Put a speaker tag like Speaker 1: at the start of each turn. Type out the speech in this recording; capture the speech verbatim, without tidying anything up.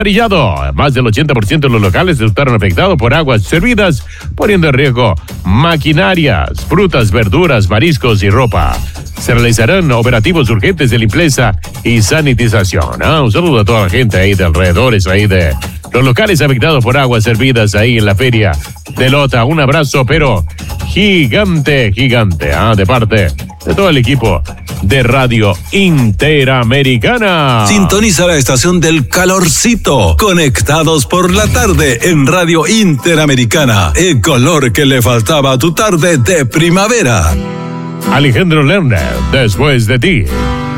Speaker 1: Brillado. Más del ochenta por ciento de los locales resultaron afectados por aguas servidas, poniendo en riesgo maquinarias, frutas, verduras, mariscos y ropa. Se realizarán operativos urgentes de limpieza y sanitización. ¿Ah? Un saludo a toda la gente ahí de alrededores, ahí de los locales afectados por aguas servidas ahí en la feria de Lota. Un abrazo, pero gigante, gigante, ¿ah? De parte de todo el equipo de Radio Interamericana.
Speaker 2: Sintoniza la estación del calorcito. Conectados por la tarde en Radio Interamericana. El color que le faltaba a tu tarde de primavera.
Speaker 1: Alejandro Lerner, después de ti.